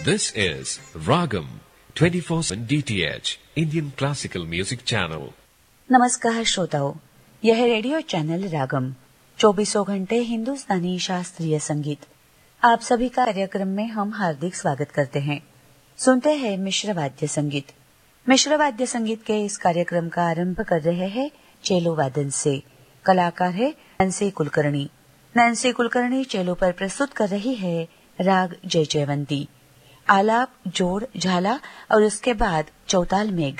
This is Ragam 24/7 DTH Indian Classical Music Channel. नमस्कार श्रोताओं, यह रेडियो चैनल रागम 24 घंटे हिंदुस्तानी शास्त्रीय संगीत। आप सभी का कार्यक्रम में हम हार्दिक स्वागत करते हैं। सुनते हैं मिश्र वाद्य संगीत। मिश्र वाद्य संगीत के इस कार्यक्रम का आरंभ कर रहे हैं चेलो वादन से। कलाकार है नैन्सी कुलकर्णी। नैन्सी कुलकर्णी चेलो पर प्रस्तुत कर रही है राग जयजयवंती। आलाप, जोड़, झाला और उसके बाद चौताल में